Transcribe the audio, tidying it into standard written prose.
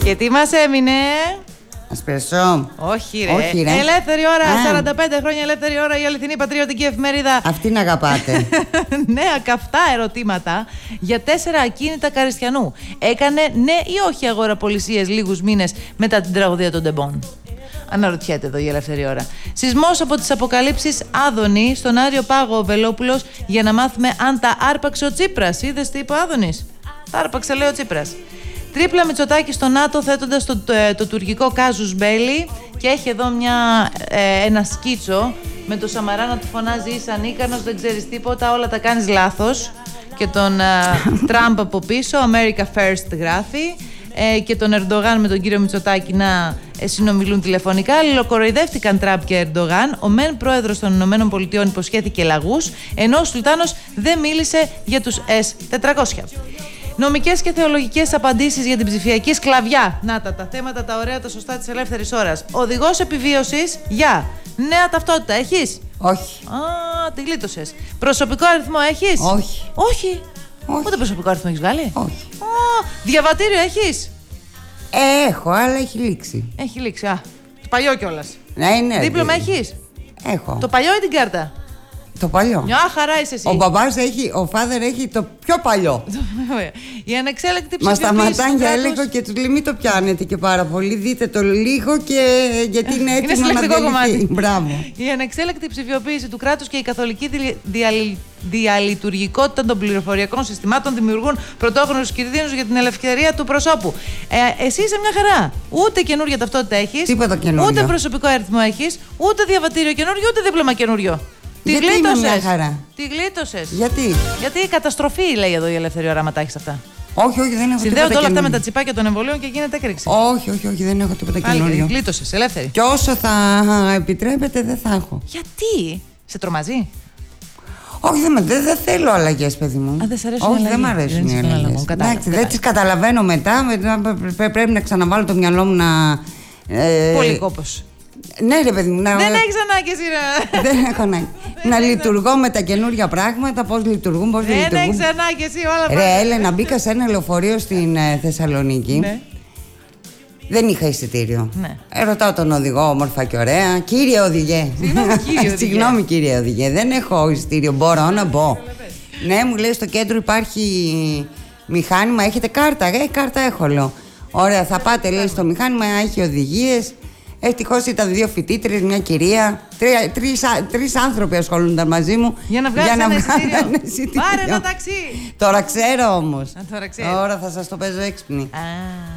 Και τι μας έμεινε? Ασπρεσό. Όχι ρε. Ελεύθερη ώρα, 45 χρόνια ελεύθερη ώρα, η αληθινή πατριωτική εφημερίδα. Αυτήν αγαπάτε. Νέα καυτά ερωτήματα για 4 ακίνητα Καριστιανού. Έκανε ναι ή όχι αγοραπολισίες λίγους μήνες μετά την τραγωδία των Ντεμπών? Αναρωτιέται εδώ η ελεύθερη ώρα. Σεισμός από τις αποκαλύψεις Άδωνη στον Άριο Πάγο ο Βελόπουλος για να μάθουμε αν τα άρπαξε ο Τσίπρας. Είδες τι είπε ο Άδωνης? Τα άρπαξε, λέει ο Τσίπρας. Τρίπλα Μητσοτάκη στο ΝΑΤΟ θέτοντας το τουρκικό κάζους μπέλι. Και έχει εδώ ένα σκίτσο με το Σαμαρά να του φωνάζει είσαι ανίκανος, δεν ξέρεις τίποτα, όλα τα κάνεις λάθος. Και τον Τραμπ από πίσω, America First γράφει. Και τον Ερντογάν με τον κύριο Μητσοτάκη να συνομιλούν τηλεφωνικά. Αλληλοκοροϊδεύτηκαν Τραμπ και Ερντογάν. Ο μεν πρόεδρος των ΗΠΑ υποσχέθηκε λαγούς, ενώ ο Σουλτάνος δεν μίλησε για τους S-400. Νομικές και θεολογικές απαντήσεις για την ψηφιακή σκλαβιά. Να τα θέματα, τα ωραία, τα σωστά της ελεύθερης ώρας. Οδηγός επιβίωσης για νέα ταυτότητα έχεις? Όχι. Α, τη γλίτωσες. Προσωπικό αριθμό έχεις? Όχι. Όχι. Ούτε προσωπικό αριθμό έχεις βγάλει? Όχι. Διαβατήριο έχεις? Έχω, αλλά έχει λήξει. Έχει λήξει, το παλιό κιόλας. Ναι. Δίπλωμα έχεις? Έχω. Το παλιό ή την κάρτα? Το παλιό. Μια χαρά είσαι εσύ. Ο μπαμπάς έχει, ο father έχει το πιο παλιό. Η ανεξέλεγκτη Μα ψηφιοποίηση. σταματάνε για λίγο και τους λέει μην το πιάνετε και πάρα πολύ. Δείτε το λίγο και γιατί είναι έτοιμο να διαλυθεί. Μπράβο. Η ανεξέλεγκτη ψηφιοποίηση του κράτους και η καθολική διαλειτουργικότητα των πληροφοριακών συστημάτων δημιουργούν πρωτόγνωρους κινδύνους για την ελευθερία του προσώπου. Εσύ είσαι μια χαρά. Ούτε καινούργια ταυτότητα έχεις. Τίποτα καινούργιο. Ούτε προσωπικό αριθμό έχεις. Ούτε διαβατήριο καινούργιο, ούτε δίπλωμα καινούριο. Τη γλίτωσες. Τη γλίτωσες. Γιατί? Γιατί η καταστροφή, λέει εδώ η ελεύθερη ώρα, άμα τα έχεις αυτά. Όχι, δεν έχω. Συνδέονται όλα αυτά με τα τσιπάκια των εμβολίων και γίνεται έκρηξη. Όχι, δεν έχω τίποτα καινούριο. Γλίτωσες, ελεύθερη. Και όσο θα επιτρέπετε, δεν θα έχω. Γιατί? Σε τρομαζεί? Όχι, δεν θέλω αλλαγές, παιδί μου. Δεν σ' αρέσουν? Όχι, δεν μ' αρέσουν οι αλλαγές. Δεν τις καταλαβαίνω μετά. Πρέπει να ξαναβάλω το μυαλό μου να. Πολύ κόπος. Ναι, ρε παιδί μου. Δεν έχεις ανάγκη, ρε. Δεν έχω ανάγκη. Να λειτουργώ με τα καινούργια πράγματα, πώς λειτουργούν, πώς δεν λειτουργούν. Δεν έχεις ανάγκη, εσύ όλα αυτά. Ρε, Έλενα, μπήκα σε ένα λεωφορείο στην Θεσσαλονίκη. Ναι. Δεν είχα εισιτήριο. Ναι. Ρωτάω τον οδηγό, όμορφα και ωραία. Κύριε οδηγέ. Συγγνώμη, κύριε οδηγέ. Δεν έχω εισιτήριο. Μπορώ να μπω? Ναι, μου λέει στο κέντρο υπάρχει μηχάνημα. Έχετε κάρτα? Κάρτα έχω, λέω. Ωραία, θα πάτε, λέει, στο μηχάνημα, έχει οδηγίες. Ευτυχώς ήταν 2 φοιτήτρες, μια κυρία. 3 άνθρωποι ασχολούνταν μαζί μου. Για να βγάλεις ένα εισιτήριο. Πάρε ένα ταξί. Τώρα ξέρω όμως. Τώρα θα σας το παίζω έξυπνη.